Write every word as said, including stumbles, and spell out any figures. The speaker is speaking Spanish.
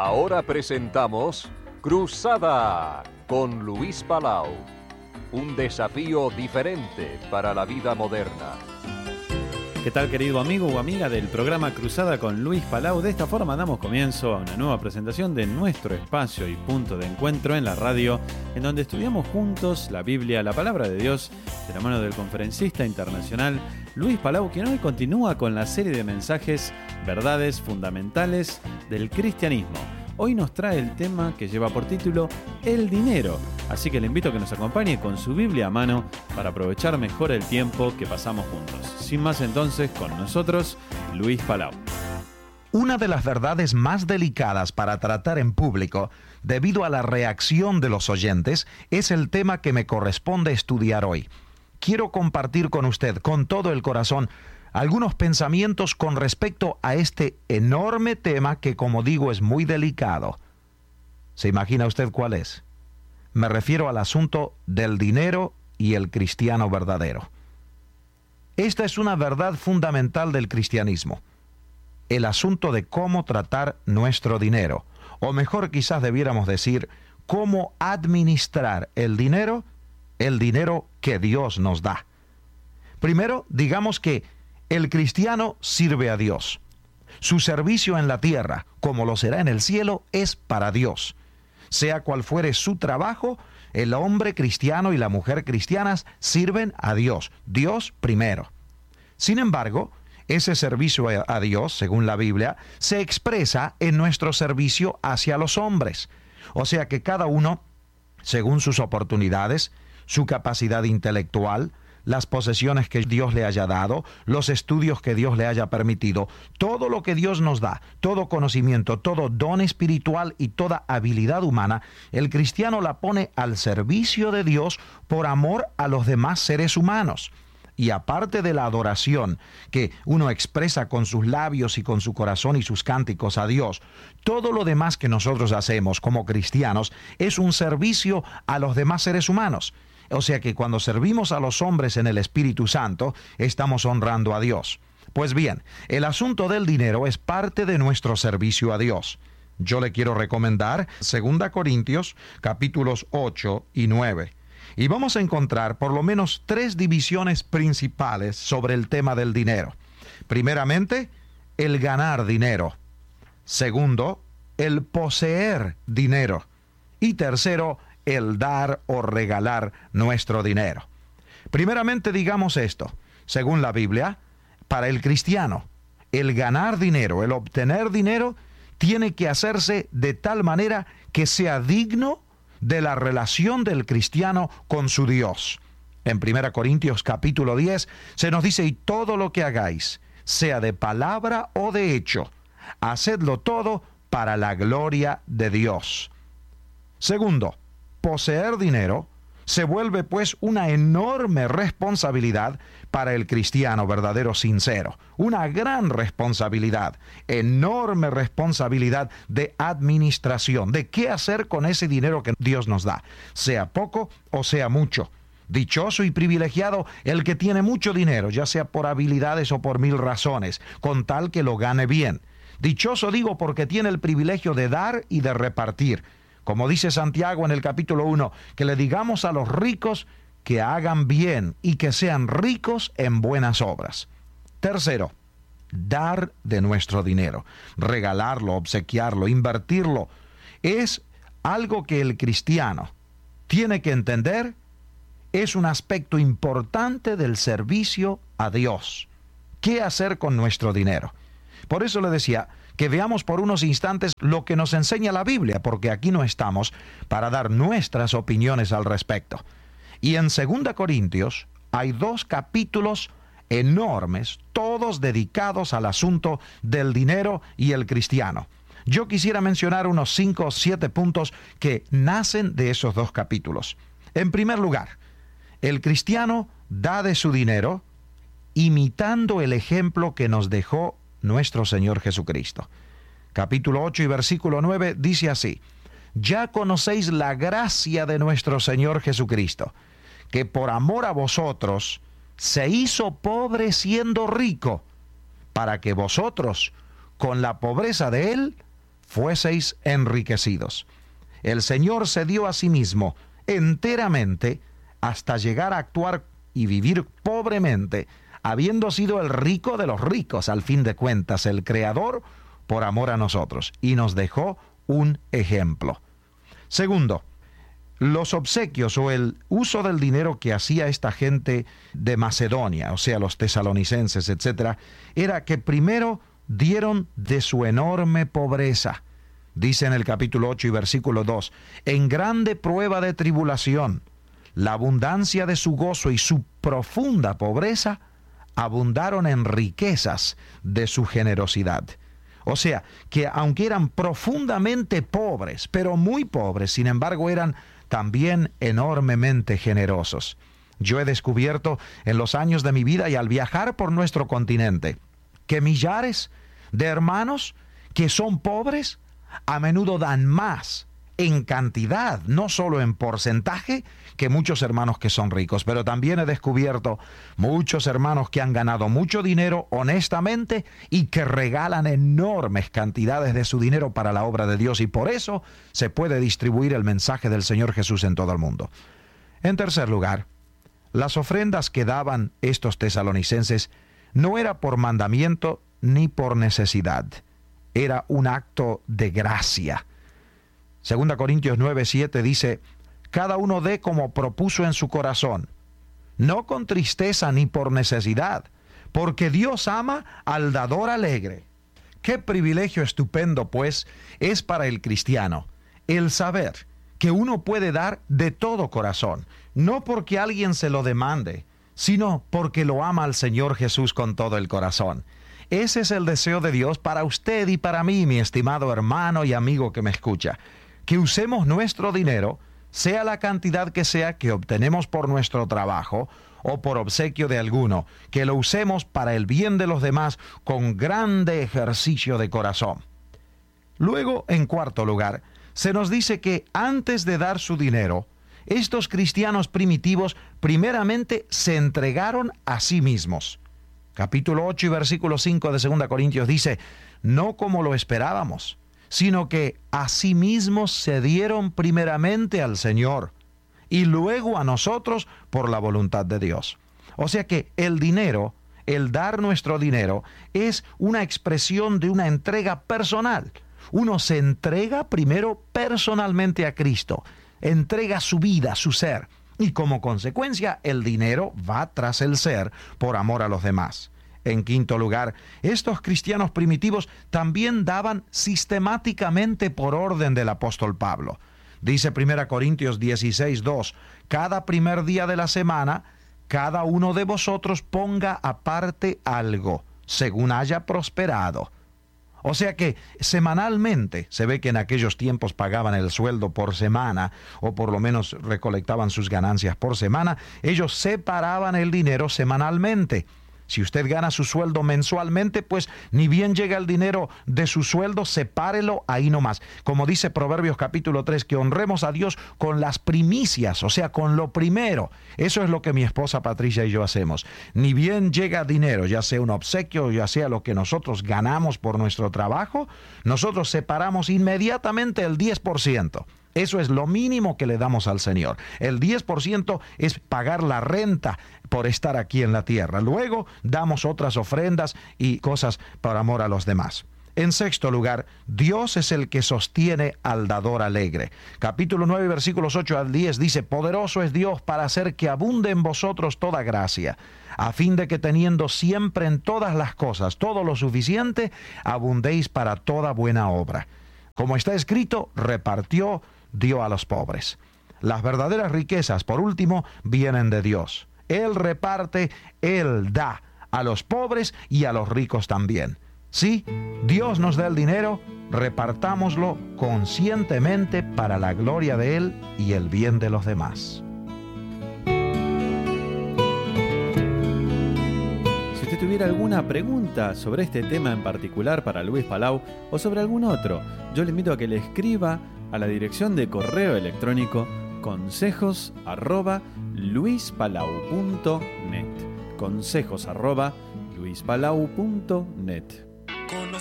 Ahora presentamos Cruzada con Luis Palau. Un desafío diferente para la vida moderna. ¿Qué tal, querido amigo o amiga del programa Cruzada con Luis Palau? De esta forma damos comienzo a una nueva presentación de nuestro espacio y punto de encuentro en la radio, en donde estudiamos juntos la Biblia, la Palabra de Dios, de la mano del conferencista internacional Luis Palau, quien hoy continúa con la serie de mensajes Verdades Fundamentales del Cristianismo. Hoy nos trae el tema que lleva por título El dinero, así que le invito a que nos acompañe con su Biblia a mano para aprovechar mejor el tiempo que pasamos juntos. Sin más entonces, con nosotros, Luis Palau. Una de las verdades más delicadas para tratar en público, debido a la reacción de los oyentes, es el tema que me corresponde estudiar hoy. Quiero compartir con usted, con todo el corazón, algunos pensamientos con respecto a este enorme tema que, como digo, es muy delicado. ¿Se imagina usted cuál es? Me refiero al asunto del dinero y el cristiano verdadero. Esta es una verdad fundamental del cristianismo. El asunto de cómo tratar nuestro dinero, o mejor quizás debiéramos decir, cómo administrar el dinero, el dinero que Dios nos da. Primero, digamos que el cristiano sirve a Dios. Su servicio en la tierra, como lo será en el cielo, es para Dios. Sea cual fuere su trabajo, el hombre cristiano y la mujer cristianas sirven a Dios. Dios primero. Sin embargo, ese servicio a Dios, según la Biblia, se expresa en nuestro servicio hacia los hombres. O sea que cada uno, según sus oportunidades, su capacidad intelectual, las posesiones que Dios le haya dado, los estudios que Dios le haya permitido, todo lo que Dios nos da, todo conocimiento, todo don espiritual y toda habilidad humana, el cristiano la pone al servicio de Dios por amor a los demás seres humanos. Y aparte de la adoración que uno expresa con sus labios y con su corazón y sus cánticos a Dios, todo lo demás que nosotros hacemos como cristianos es un servicio a los demás seres humanos. O sea que cuando servimos a los hombres en el Espíritu Santo, estamos honrando a Dios. Pues bien, el asunto del dinero es parte de nuestro servicio a Dios. Yo le quiero recomendar Segunda Corintios, capítulos ocho y nueve. Y vamos a encontrar por lo menos tres divisiones principales sobre el tema del dinero. Primeramente, el ganar dinero. Segundo, el poseer dinero. Y tercero, el dar o regalar nuestro dinero. Primeramente digamos esto, según la Biblia, para el cristiano, el ganar dinero, el obtener dinero, tiene que hacerse de tal manera que sea digno de la relación del cristiano con su Dios. En Primera Corintios capítulo diez se nos dice, y todo lo que hagáis, sea de palabra o de hecho, hacedlo todo para la gloria de Dios. Segundo, poseer dinero se vuelve pues una enorme responsabilidad para el cristiano verdadero sincero. Una gran responsabilidad, enorme responsabilidad de administración, de qué hacer con ese dinero que Dios nos da, sea poco o sea mucho. Dichoso y privilegiado el que tiene mucho dinero, ya sea por habilidades o por mil razones, con tal que lo gane bien. Dichoso digo porque tiene el privilegio de dar y de repartir. Como dice Santiago en el capítulo uno, que le digamos a los ricos que hagan bien y que sean ricos en buenas obras. Tercero, dar de nuestro dinero, regalarlo, obsequiarlo, invertirlo, es algo que el cristiano tiene que entender, es un aspecto importante del servicio a Dios. ¿Qué hacer con nuestro dinero? Por eso le decía que veamos por unos instantes lo que nos enseña la Biblia, porque aquí no estamos para dar nuestras opiniones al respecto. Y en Segunda Corintios hay dos capítulos enormes, todos dedicados al asunto del dinero y el cristiano. Yo quisiera mencionar unos cinco o siete puntos que nacen de esos dos capítulos. En primer lugar, el cristiano da de su dinero imitando el ejemplo que nos dejó nuestro Señor Jesucristo. Capítulo ocho y versículo nueve dice así: ya conocéis la gracia de nuestro Señor Jesucristo, que por amor a vosotros se hizo pobre siendo rico, para que vosotros, con la pobreza de Él, fueseis enriquecidos. El Señor se dio a sí mismo enteramente hasta llegar a actuar y vivir pobremente, habiendo sido el rico de los ricos, al fin de cuentas, el Creador, por amor a nosotros, y nos dejó un ejemplo. Segundo, los obsequios o el uso del dinero que hacía esta gente de Macedonia, o sea, los tesalonicenses, etcétera, era que primero dieron de su enorme pobreza. Dice en el capítulo ocho y versículo dos, en grande prueba de tribulación, la abundancia de su gozo y su profunda pobreza abundaron en riquezas de su generosidad. O sea, que aunque eran profundamente pobres, pero muy pobres, sin embargo eran también enormemente generosos. Yo he descubierto en los años de mi vida y al viajar por nuestro continente, que millares de hermanos que son pobres a menudo dan más en cantidad, no solo en porcentaje, que muchos hermanos que son ricos, pero también he descubierto muchos hermanos que han ganado mucho dinero honestamente y que regalan enormes cantidades de su dinero para la obra de Dios, y por eso se puede distribuir el mensaje del Señor Jesús en todo el mundo. En tercer lugar, las ofrendas que daban estos tesalonicenses no era por mandamiento ni por necesidad, era un acto de gracia. Segunda Corintios nueve siete dice, cada uno dé como propuso en su corazón, no con tristeza ni por necesidad, porque Dios ama al dador alegre. Qué privilegio estupendo, pues, es para el cristiano el saber que uno puede dar de todo corazón, no porque alguien se lo demande, sino porque lo ama al Señor Jesús con todo el corazón. Ese es el deseo de Dios para usted y para mí, mi estimado hermano y amigo que me escucha, que usemos nuestro dinero, sea la cantidad que sea que obtenemos por nuestro trabajo o por obsequio de alguno, que lo usemos para el bien de los demás con grande ejercicio de corazón. Luego, en cuarto lugar, se nos dice que antes de dar su dinero, estos cristianos primitivos primeramente se entregaron a sí mismos. Capítulo ocho y versículo cinco de Segunda Corintios dice, no como lo esperábamos, sino que a sí mismos se dieron primeramente al Señor y luego a nosotros por la voluntad de Dios. O sea que el dinero, el dar nuestro dinero, es una expresión de una entrega personal. Uno se entrega primero personalmente a Cristo, entrega su vida, su ser, y como consecuencia el dinero va tras el ser por amor a los demás. En quinto lugar, estos cristianos primitivos también daban sistemáticamente por orden del apóstol Pablo. Dice Primera Corintios dieciséis dos, cada primer día de la semana, cada uno de vosotros ponga aparte algo, según haya prosperado. O sea que semanalmente, se ve que en aquellos tiempos pagaban el sueldo por semana, o por lo menos recolectaban sus ganancias por semana, ellos separaban el dinero semanalmente. Si usted gana su sueldo mensualmente, pues ni bien llega el dinero de su sueldo, sepárelo ahí nomás. Como dice Proverbios capítulo tres, que honremos a Dios con las primicias, o sea, con lo primero. Eso es lo que mi esposa Patricia y yo hacemos. Ni bien llega dinero, ya sea un obsequio, ya sea lo que nosotros ganamos por nuestro trabajo, nosotros separamos inmediatamente el diez por ciento. Eso es lo mínimo que le damos al Señor. El diez por ciento es pagar la renta por estar aquí en la tierra. Luego damos otras ofrendas y cosas por amor a los demás. En sexto lugar, Dios es el que sostiene al dador alegre. Capítulo nueve, versículos ocho al diez dice, poderoso es Dios para hacer que abunde en vosotros toda gracia, a fin de que teniendo siempre en todas las cosas todo lo suficiente, abundéis para toda buena obra. Como está escrito, repartió, dio a los pobres. Las verdaderas riquezas, por último, vienen de Dios. Él reparte, Él da a los pobres y a los ricos también. Sí, Dios nos da el dinero, repartámoslo conscientemente para la gloria de Él y el bien de los demás. Si usted tuviera alguna pregunta sobre este tema en particular para Luis Palau o sobre algún otro, yo le invito a que le escriba a la dirección de correo electrónico consejos arroba luispalau punto net. Consejos arroba luispalau punto net.